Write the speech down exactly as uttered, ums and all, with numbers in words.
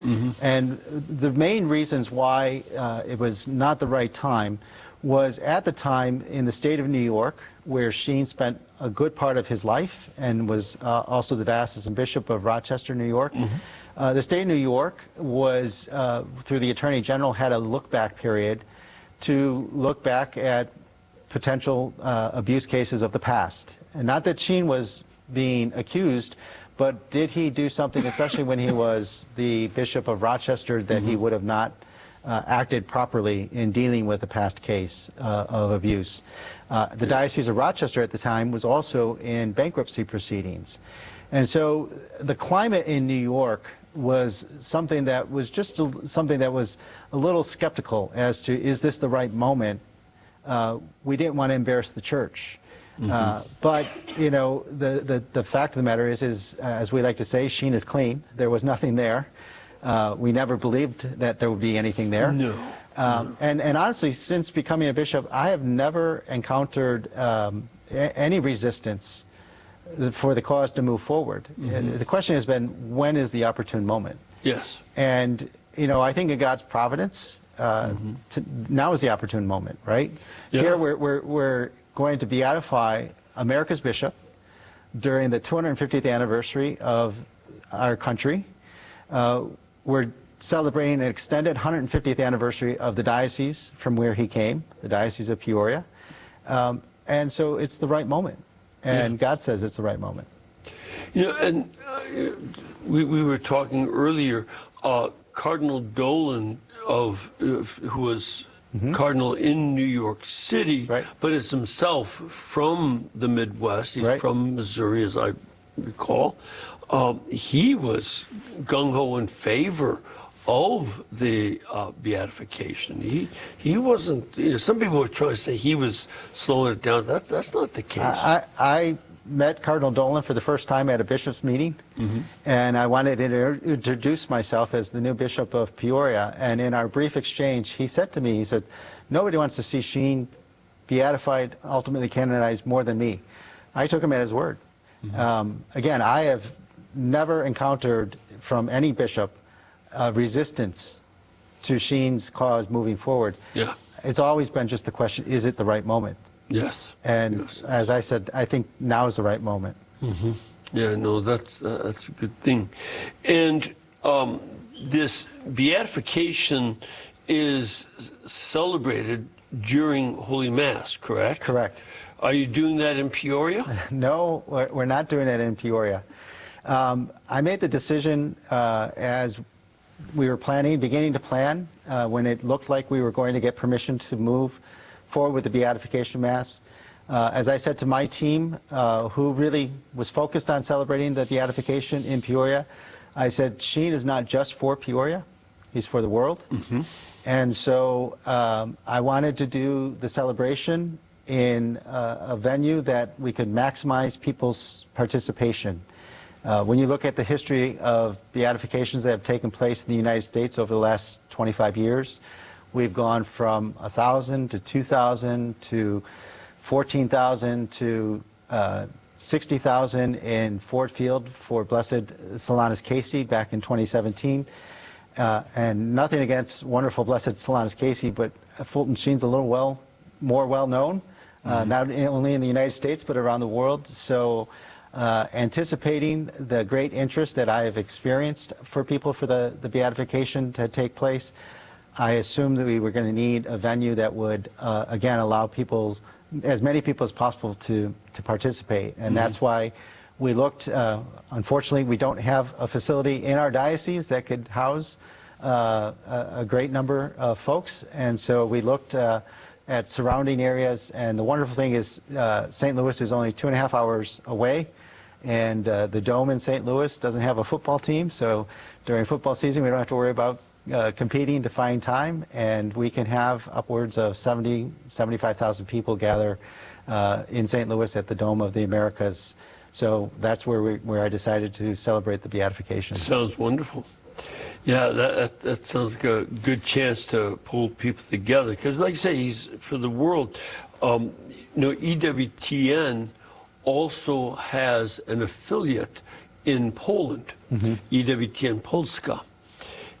Mm-hmm. And the main reasons why uh, it was not the right time was at the time in the state of New York, where Sheen spent a good part of his life and was uh, also the diocesan bishop of Rochester, New York. Mm-hmm. uh, the state of New York was, uh, through the Attorney General, had a look-back period to look back at potential uh, abuse cases of the past. And not that Sheen was being accused, but did he do something, especially when he was the Bishop of Rochester, that mm-hmm. he would have not uh, acted properly in dealing with a past case uh, of abuse. Uh, the Diocese of Rochester at the time was also in bankruptcy proceedings. And so the climate in New York was something that was just a, something that was a little skeptical as to, is this the right moment? Uh, we didn't want to embarrass the church. Mm-hmm. uh, but, you know, the, the, the fact of the matter is, is uh, as we like to say, Sheen is clean. There was nothing there. Uh, we never believed that there would be anything there. No. Um, no. And, and honestly, since becoming a bishop, I have never encountered um, a any resistance for the cause to move forward. Mm-hmm. The question has been, when is the opportune moment? Yes. And, you know, I think in God's providence, uh, mm-hmm. to, now is the opportune moment, right? Yeah. Here we're, we're, we're going to beatify America's bishop during the two hundred fiftieth anniversary of our country. Uh, we're celebrating an extended one hundred fiftieth anniversary of the diocese from where he came, the Diocese of Peoria. Um, and so it's the right moment. And yeah. God says it's the right moment. You know, and uh, we, we were talking earlier, uh, Cardinal Dolan, of, uh, who was mm-hmm. Cardinal in New York City, right. but is himself from the Midwest. He's right. from Missouri, as I recall. Um, he was gung-ho in favor of the uh, beatification. He he wasn't. You know, some people were trying to say he was slowing it down. That's that's not the case. I, I met Cardinal Dolan for the first time at a bishop's meeting, mm-hmm. and I wanted to introduce myself as the new bishop of Peoria. And in our brief exchange, he said to me, he said, "Nobody wants to see Sheen beatified, ultimately canonized, more than me." I took him at his word. Mm-hmm. um, again, I have never encountered from any bishop Uh, resistance to Sheen's cause moving forward. Yeah. It's always been just the question, is it the right moment? Yes. And yes. as I said, I think now is the right moment. Mm-hmm. Yeah, no, that's, uh, that's a good thing. And um, this beatification is celebrated during Holy Mass, correct? Correct. Are you doing that in Peoria? No, we're, we're not doing it in Peoria. Um, I made the decision uh, as we were planning, beginning to plan, uh, when it looked like we were going to get permission to move forward with the beatification mass. Uh, as I said to my team, uh, who really was focused on celebrating the beatification in Peoria, I said, Sheen is not just for Peoria, he's for the world. Mm-hmm. And so um, I wanted to do the celebration in uh, a venue that we could maximize people's participation. Uh, when you look at the history of beatifications that have taken place in the United States over the last twenty-five years, we've gone from one thousand to two thousand to fourteen thousand to uh, sixty thousand in Ford Field for Blessed Solanus Casey back in twenty seventeen. Uh, and nothing against wonderful Blessed Solanus Casey, but Fulton Sheen's a little well, more well known, uh, mm-hmm. not only in the United States but around the world. So. Uh, anticipating the great interest that I have experienced for people for the, the beatification to take place, I assumed that we were going to need a venue that would, uh, again, allow people, as many people as possible to, to participate. And mm-hmm. that's why we looked, uh, unfortunately, we don't have a facility in our diocese that could house uh, a, a great number of folks. And so we looked uh, at surrounding areas. And the wonderful thing is uh, Saint Louis is only two and a half hours away. And uh, the Dome in Saint Louis doesn't have a football team, so during football season we don't have to worry about uh, competing to find time, and we can have upwards of seventy, seventy-five thousand people gather uh, in Saint Louis at the Dome of the Americas. So that's where we, where I decided to celebrate the beatification. Sounds wonderful. Yeah, that, that, that sounds like a good chance to pull people together, because like you say, he's for the world. Um, you know, E W T N also has an affiliate in Poland, mm-hmm. E W T N Polska.